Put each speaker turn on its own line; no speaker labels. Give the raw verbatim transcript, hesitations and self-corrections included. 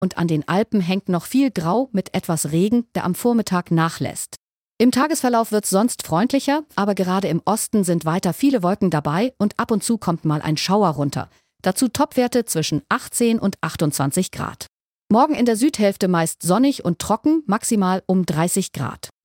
und an den Alpen hängt noch viel Grau mit etwas Regen, der am Vormittag nachlässt. Im Tagesverlauf wird es sonst freundlicher, aber gerade im Osten sind weiter viele Wolken dabei und ab und zu kommt mal ein Schauer runter. Dazu Topwerte zwischen achtzehn und achtundzwanzig Grad. Morgen in der Südhälfte meist sonnig und trocken, maximal um dreißig Grad.